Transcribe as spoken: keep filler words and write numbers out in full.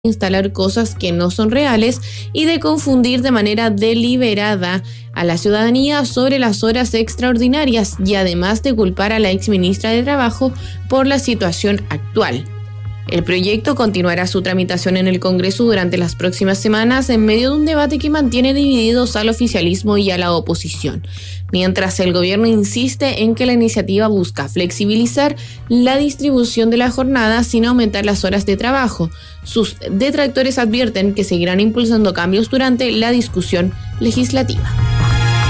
instalar cosas que no son reales y de confundir de manera deliberada a la ciudadanía sobre las horas extraordinarias y además de culpar a la exministra de Trabajo por la situación actual. El proyecto continuará su tramitación en el Congreso durante las próximas semanas en medio de un debate que mantiene divididos al oficialismo y a la oposición, mientras el gobierno insiste en que la iniciativa busca flexibilizar la distribución de la jornada sin aumentar las horas de trabajo. Sus detractores advierten que seguirán impulsando cambios durante la discusión legislativa.